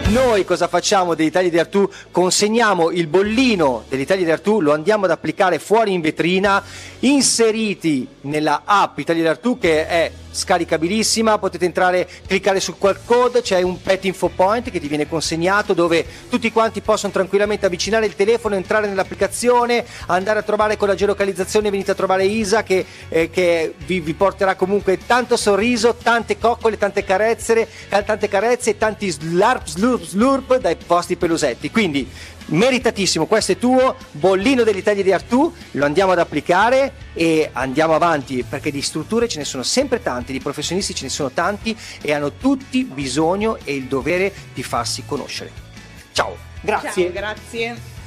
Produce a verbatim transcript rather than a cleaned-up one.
Noi cosa facciamo dell'Italia di Artù? Consegniamo il bollino dell'Italia di Artù, lo andiamo ad applicare fuori in vetrina, inseriti nella app Italia di Artù, che è scaricabilissima. Potete entrare, cliccare sul quel code, c'è un pet info point che ti viene consegnato, dove tutti quanti possono tranquillamente avvicinare il telefono, entrare nell'applicazione, andare a trovare con la geolocalizzazione, venite a trovare Isa che, eh, che vi, vi porterà comunque tanto sorriso, tante coccole, tante carezze, tante carezze e tanti slurp slurp slurp dai vostri pelusetti. Quindi meritatissimo, questo è tuo bollino dell'Italia di Artù, lo andiamo ad applicare e andiamo avanti, perché di strutture ce ne sono sempre tanti, di professionisti ce ne sono tanti e hanno tutti bisogno e il dovere di farsi conoscere. Ciao, grazie. Ciao, grazie.